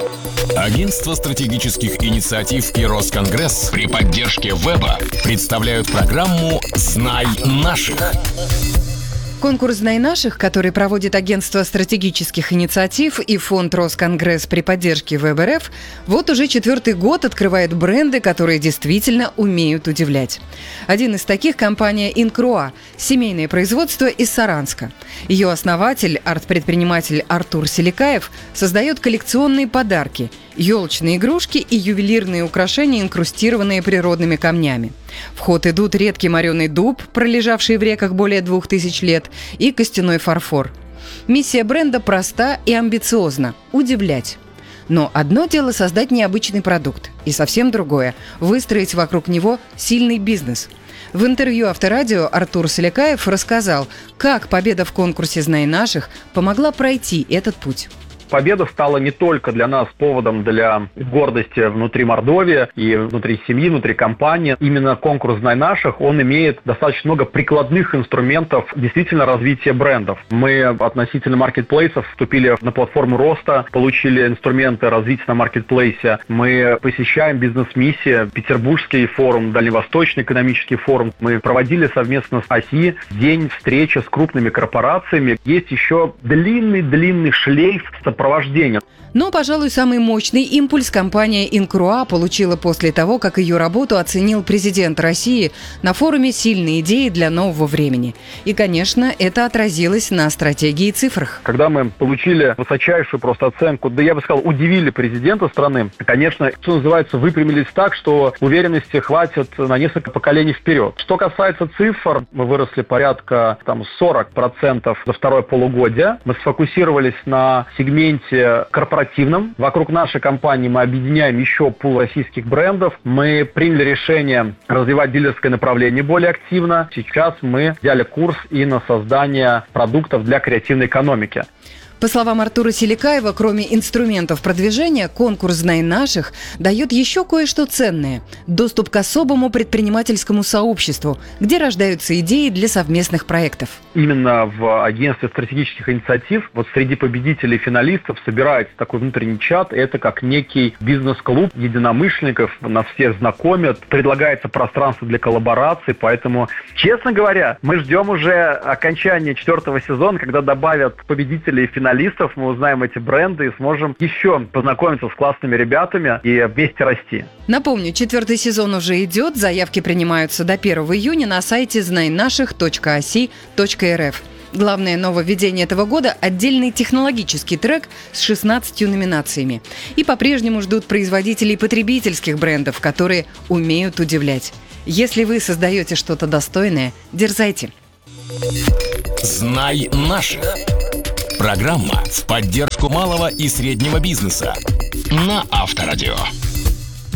Агентство стратегических инициатив и Росконгресс при поддержке Веба представляют программу «Знай наших». Конкурс «Знай наших», который проводит Агентство стратегических инициатив и фонд Росконгресс при поддержке ВЭБ-РФ, вот уже 4-й год открывает бренды, которые действительно умеют удивлять. Один из таких – компания «Инкруа», семейное производство из Саранска. Ее основатель, арт-предприниматель Артур Селикаев, создает коллекционные подарки – елочные игрушки и ювелирные украшения, инкрустированные природными камнями. В ход идут редкий мореный дуб, пролежавший в реках более 2000 лет, и костяной фарфор. Миссия бренда проста и амбициозна – удивлять. Но одно дело создать необычный продукт, и совсем другое – выстроить вокруг него сильный бизнес. В интервью Авторадио Артур Селикаев рассказал, как победа в конкурсе «Знай наших» помогла пройти этот путь. Победа стала не только для нас поводом для гордости внутри Мордовии и внутри семьи, внутри компании. Именно конкурс «Знай наших», он имеет достаточно много прикладных инструментов действительно развития брендов. Мы относительно маркетплейсов вступили на платформу роста, получили инструменты развития на маркетплейсе. Мы посещаем бизнес-миссии, Петербургский форум, Дальневосточный экономический форум. Мы проводили совместно с ОСИ день встречи с крупными корпорациями. Есть еще длинный шлейф сопровождения. Но, пожалуй, самый мощный импульс компания «Инкруа» получила после того, как ее работу оценил президент России на форуме «Сильные идеи для нового времени». И, конечно, это отразилось на стратегии и цифрах. Когда мы получили высочайшую просто оценку, да я бы сказал, удивили президента страны, конечно, что называется, выпрямились так, что уверенности хватит на несколько поколений вперед. Что касается цифр, мы выросли порядка 40% за второе полугодие. Мы сфокусировались на сегменте корпоративном. Вокруг нашей компании мы объединяем еще пул российских брендов. Мы приняли решение развивать дилерское направление более активно. Сейчас мы взяли курс и на создание продуктов для креативной экономики. По словам Артура Селикаева, кроме инструментов продвижения, конкурс «Знай наших» дает еще кое-что ценное – доступ к особому предпринимательскому сообществу, где рождаются идеи для совместных проектов. Именно в агентстве стратегических инициатив среди победителей и финалистов собирается такой внутренний чат. Это как некий бизнес-клуб единомышленников, нас всех знакомят, предлагается пространство для коллаборации. Поэтому, честно говоря, мы ждем уже окончания 4-го сезона, когда добавят победителей и финалистов. Мы узнаем эти бренды и сможем еще познакомиться с классными ребятами и вместе расти. Напомню, 4-й сезон уже идет. Заявки принимаются до 1 июня на сайте знайнаших.оси.рф. Главное нововведение этого года – отдельный технологический трек с 16 номинациями. И по-прежнему ждут производителей потребительских брендов, которые умеют удивлять. Если вы создаете что-то достойное, дерзайте. «Знай наших». Программа в поддержку малого и среднего бизнеса на Авторадио.